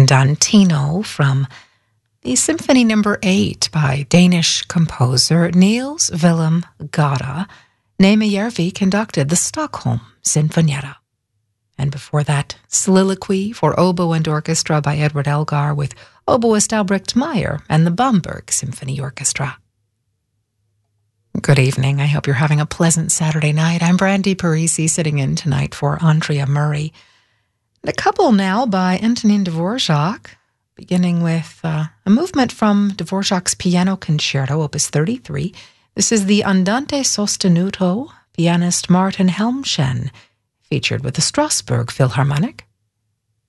Andantino from the Symphony No. 8 by Danish composer Niels Willem Gade. Neeme Järvi conducted the Stockholm Sinfonietta. And before that, Soliloquy for Oboe and Orchestra by Edward Elgar with oboist Albrecht Meyer and the Bamberg Symphony Orchestra. Good evening. I hope you're having a pleasant Saturday night. I'm Brandy Parisi, sitting in tonight for Andrea Murray. And a couple now by Antonin Dvorak, beginning with a movement from Dvorak's Piano Concerto, Opus 33. This is the Andante Sostenuto, pianist Martin Helmchen, featured with the Strasbourg Philharmonic.